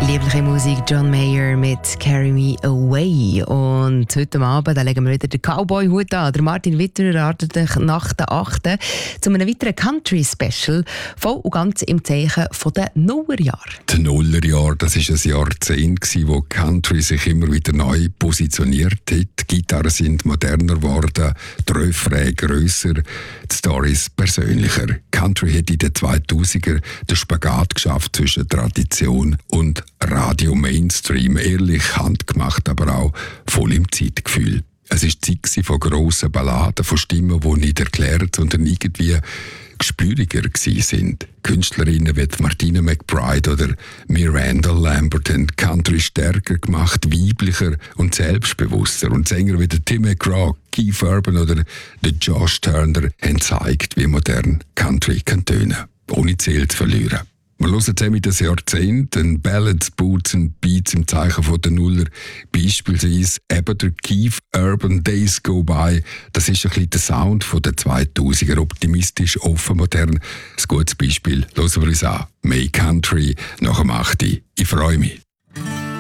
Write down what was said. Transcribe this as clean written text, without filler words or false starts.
Liebliche Musik, John Mayer mit «Carry Me Away». Und heute Abend legen wir wieder den Cowboy-Hut an. Der Martin Witter erwartet dich nach der 8. zu einem weiteren Country-Special, voll und ganz im Zeichen der Nullerjahre. Die Nullerjahre, das war ein Jahrzehnt, wo Country sich immer wieder neu positioniert hat. Die Gitarren sind moderner geworden, die Refrain grösser, die Storys persönlicher. Country hat in den 2000er den Spagat geschafft zwischen Tradition und Radio Mainstream, ehrlich, handgemacht, aber auch voll im Zeitgefühl. Es war die Zeit von grossen Balladen, von Stimmen, die nicht erklärt, sondern irgendwie gespüriger sind. Künstlerinnen wie Martina McBride oder Miranda Lambert haben Country stärker gemacht, weiblicher und selbstbewusster. Und Sänger wie der Tim McGraw, Keith Urban oder der Josh Turner haben gezeigt, wie modern Country kann tönen, ohne Ziel zu verlieren. Wir hören zusammen das Jahrzehnt, Ballads, Boots und Beats im Zeichen von der Nuller. Beispielsweise eben der Keith Urban Days Go By. Das ist ein bisschen der Sound von der 2000er, optimistisch, offen, modern. Ein gutes Beispiel. Hören wir uns an. May Country nach dem 8. Ich freue mich.